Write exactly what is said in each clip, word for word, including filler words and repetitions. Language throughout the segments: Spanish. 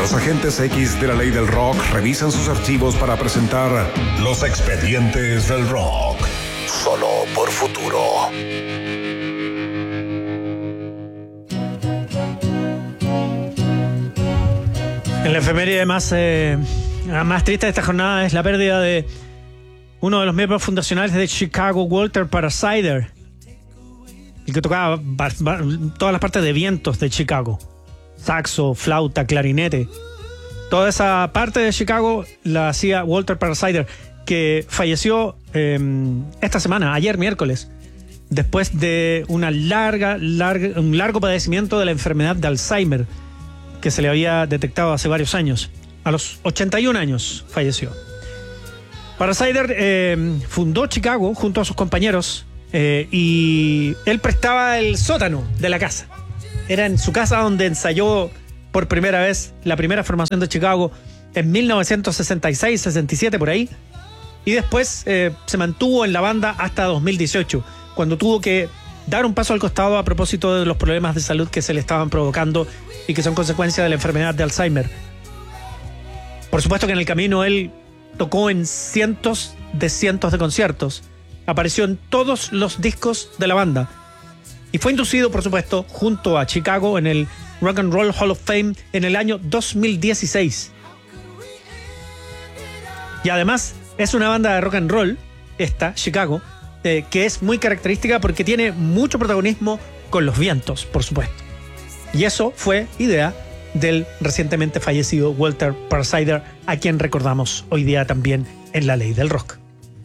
Los agentes X de la ley del rock revisan sus archivos para presentar Los Expedientes del Rock. Solo por Futuro. En la efeméride más, eh, más triste de esta jornada es la pérdida de uno de los miembros fundacionales de Chicago, Walter Parasider, el que tocaba todas las partes de vientos de Chicago: saxo, flauta, clarinete. Toda esa parte de Chicago la hacía Walter Parasider, que falleció eh, esta semana, ayer miércoles, después de una larga, larga, un largo padecimiento de la enfermedad de Alzheimer, que se le había detectado hace varios años. A los ochenta y un años falleció. Parasider eh, fundó Chicago junto a sus compañeros eh, y él prestaba el sótano de la casa. Era en su casa donde ensayó por primera vez la primera formación de Chicago en mil novecientos sesenta y seis, sesenta y siete, por ahí. Y después eh, se mantuvo en la banda hasta dos mil dieciocho, cuando tuvo que dar un paso al costado a propósito de los problemas de salud que se le estaban provocando y que son consecuencia de la enfermedad de Alzheimer. Por supuesto que en el camino él tocó en cientos de cientos de conciertos, apareció en todos los discos de la banda y fue inducido, por supuesto, junto a Chicago en el Rock and Roll Hall of Fame en el año dos mil dieciséis. Y además es una banda de rock and roll, esta, Chicago, eh, que es muy característica porque tiene mucho protagonismo con los vientos, por supuesto. Y eso fue idea del recientemente fallecido Walter Parasider, a quien recordamos hoy día también en La Ley del Rock.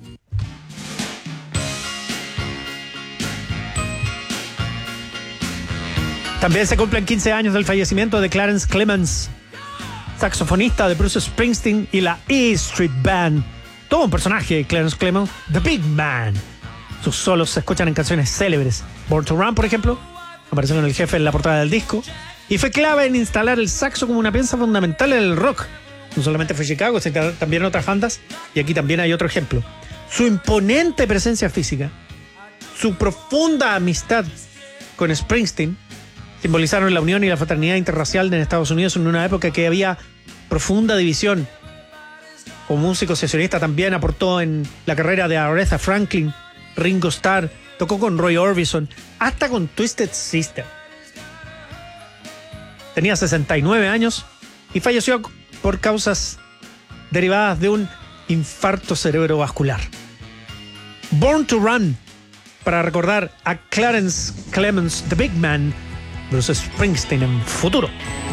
También se cumplen quince años del fallecimiento de Clarence Clemons, saxofonista de Bruce Springsteen y la E Street Band. Todo un personaje, Clarence Clemons, The Big Man. Sus solos se escuchan en canciones célebres. Born to Run, por ejemplo, apareció en El Jefe en la portada del disco, y fue clave en instalar el saxo como una pieza fundamental en el rock. No solamente fue Chicago, sino también otras bandas, y aquí también hay otro ejemplo. Su imponente presencia física, su profunda amistad con Springsteen, simbolizaron la unión y la fraternidad interracial en Estados Unidos en una época que había profunda división. Como músico sesionista también aportó en la carrera de Aretha Franklin, Ringo Starr, tocó con Roy Orbison, hasta con Twisted Sister. Tenía sesenta y nueve años y falleció por causas derivadas de un infarto cerebrovascular. Born to Run, para recordar a Clarence Clemons, The Big Man, Bruce Springsteen en Futuro.